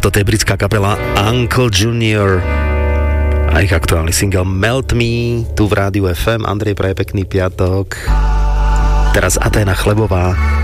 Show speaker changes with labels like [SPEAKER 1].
[SPEAKER 1] toto je britská kapela Uncle Junior a ich aktuálny single Melt Me tu v Rádiu FM. Andrej praje pekný piatok. Teraz Aténa Chlebová.